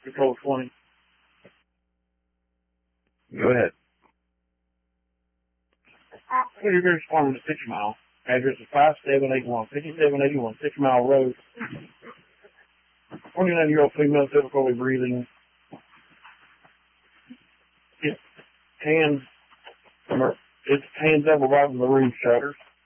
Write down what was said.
Control 20. Go ahead. You're going to respond to 6 Mile. Address is 5781 6 Mile Road. 29-year-old female, difficulty breathing. Hands up above the roof shutters.